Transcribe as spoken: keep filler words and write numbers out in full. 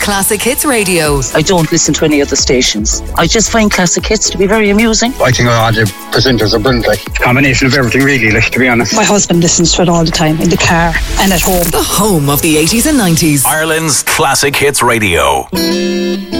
Classic Hits Radio. I don't listen to any other stations. I just find Classic Hits to be very amusing. I think all the presenters are brilliant. Like, it's a combination of everything, really, like, to be honest. My husband listens to it all the time, in the car and at home. The home of the eighties and nineties. Ireland's Classic Hits Radio.